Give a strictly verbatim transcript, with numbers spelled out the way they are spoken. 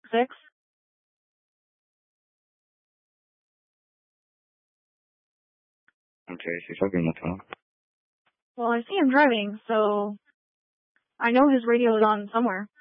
six. Okay, she's talking on the phone. Well, I see him driving, so I know his radio is on somewhere.